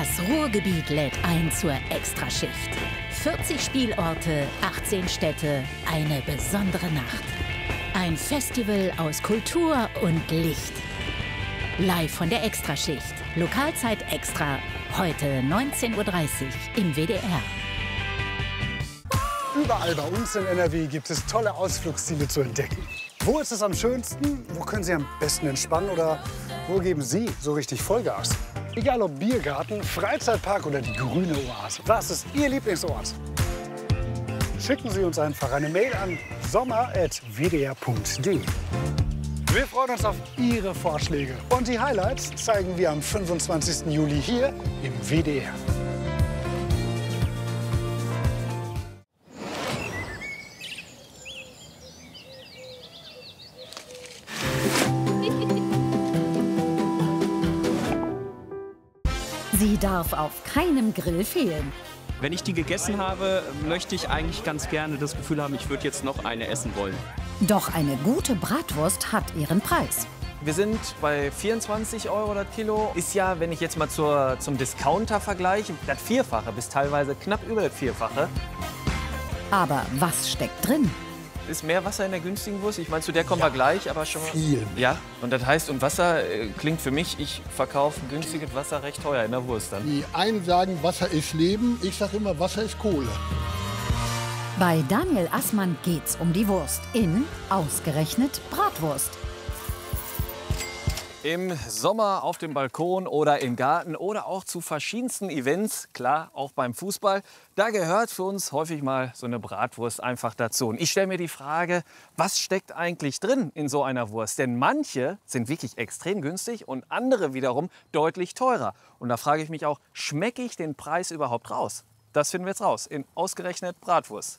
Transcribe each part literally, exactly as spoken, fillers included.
Das Ruhrgebiet lädt ein zur Extraschicht. vierzig Spielorte, achtzehn Städte, eine besondere Nacht. Ein Festival aus Kultur und Licht. Live von der Extraschicht. Lokalzeit extra. Heute neunzehn Uhr dreißig im W D R. Überall bei uns in N R W gibt es tolle Ausflugsziele zu entdecken. Wo ist es am schönsten? Wo können Sie am besten entspannen? Oder wo geben Sie so richtig Vollgas? Egal ob Biergarten, Freizeitpark oder die grüne Oase. Was ist Ihr Lieblingsort? Schicken Sie uns einfach eine Mail an sommer at w d r punkt d e. Wir freuen uns auf Ihre Vorschläge. Und die Highlights zeigen wir am fünfundzwanzigsten Juli hier im W D R. Sie darf auf keinem Grill fehlen. Wenn ich die gegessen habe, möchte ich eigentlich ganz gerne das Gefühl haben, ich würde jetzt noch eine essen wollen. Doch eine gute Bratwurst hat ihren Preis. Wir sind bei vierundzwanzig Euro das Kilo. Ist ja, wenn ich jetzt mal zur, zum Discounter vergleiche, das Vierfache bis teilweise knapp über das Vierfache. Aber was steckt drin? Ist mehr Wasser in der günstigen Wurst? Ich meine, zu der kommen wir gleich, aber schon mal. Viel. Ja, und das heißt, und Wasser äh, klingt für mich, ich verkaufe günstiges Wasser recht teuer in der Wurst dann. Die einen sagen, Wasser ist Leben, ich sage immer, Wasser ist Kohle. Bei Daniel Assmann geht's um die Wurst in ausgerechnet Bratwurst. Im Sommer auf dem Balkon oder im Garten oder auch zu verschiedensten Events, klar, auch beim Fußball. Da gehört für uns häufig mal so eine Bratwurst einfach dazu. Und ich stelle mir die Frage, was steckt eigentlich drin in so einer Wurst? Denn manche sind wirklich extrem günstig und andere wiederum deutlich teurer. Und da frage ich mich auch, schmecke ich den Preis überhaupt raus? Das finden wir jetzt raus in ausgerechnet Bratwurst.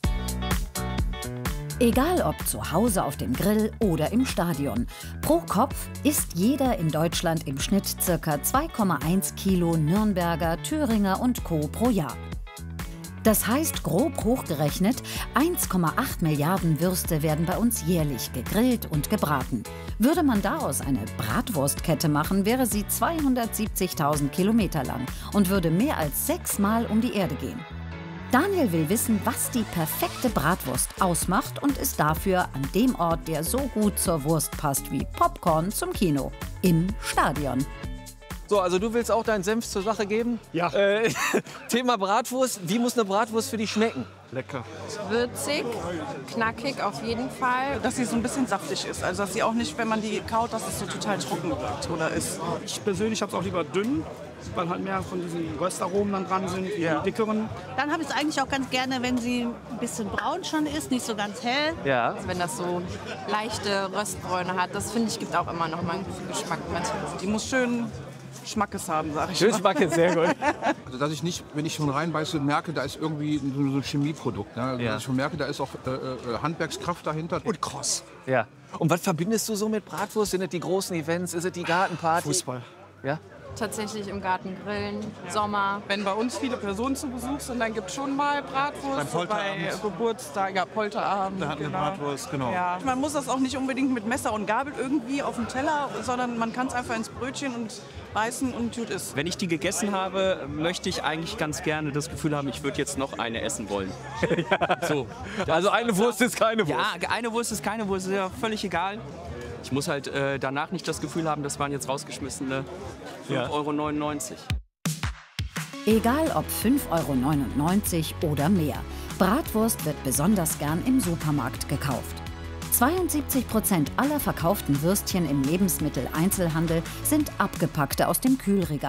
Egal ob zu Hause auf dem Grill oder im Stadion. Pro Kopf isst jeder in Deutschland im Schnitt ca. zwei Komma eins Kilo Nürnberger, Thüringer und Co. pro Jahr. Das heißt, grob hochgerechnet, eins Komma acht Milliarden Würste werden bei uns jährlich gegrillt und gebraten. Würde man daraus eine Bratwurstkette machen, wäre sie zweihundertsiebzigtausend Kilometer lang und würde mehr als sechsmal um die Erde gehen. Daniel will wissen, was die perfekte Bratwurst ausmacht und ist dafür an dem Ort, der so gut zur Wurst passt wie Popcorn zum Kino, im Stadion. So, also du willst auch deinen Senf zur Sache geben? Ja. Äh, Thema Bratwurst. Wie muss eine Bratwurst für dich schmecken? Lecker. Würzig, knackig auf jeden Fall. Dass sie so ein bisschen saftig ist. Also dass sie auch nicht, wenn man die kaut, dass es so total trocken wird oder ist. Ich persönlich habe es auch lieber dünn, weil halt mehr von diesen Röstaromen dann dran sind, wie ja. die dickeren. Dann habe ich es eigentlich auch ganz gerne, wenn sie ein bisschen braun schon ist, nicht so ganz hell. Ja. Wenn das so leichte Röstbräune hat, das finde ich gibt auch immer noch mal einen guten Geschmack mit. Die muss schön Schmackes haben, sag ich Schön mal. Schmackes, sehr gut. Also, dass ich nicht, wenn ich schon reinbeiße, merke, da ist irgendwie so ein Chemieprodukt. Ne? Also, Ja. dass ich schon merke, da ist auch äh, äh, Handwerkskraft dahinter. Und kross. Ja. Und was verbindest du so mit Bratwurst? Sind es die großen Events? Ist es die Gartenparty? Fußball. Ja. Tatsächlich im Garten grillen, Sommer. Wenn bei uns viele Personen zu Besuch sind, dann gibt es schon mal Bratwurst. Beim Polterabend. Bei Geburtstag, ja, Polterabend. Da hatten wir Bratwurst, genau. Ja. Man muss das auch nicht unbedingt mit Messer und Gabel irgendwie auf dem Teller, sondern man kann es einfach ins Brötchen und beißen und gut ist. Wenn ich die gegessen habe, möchte ich eigentlich ganz gerne das Gefühl haben, ich würde jetzt noch eine essen wollen. So. Also eine Wurst ist keine Wurst. Ja, eine Wurst ist keine Wurst, ist ja völlig egal. Ich muss halt äh, danach nicht das Gefühl haben, das waren jetzt rausgeschmissene fünf Euro neunundneunzig. Egal ob fünf Euro neunundneunzig oder mehr. Bratwurst wird besonders gern im Supermarkt gekauft. zweiundsiebzig Prozent aller verkauften Würstchen im Lebensmitteleinzelhandel sind abgepackte aus dem Kühlregal.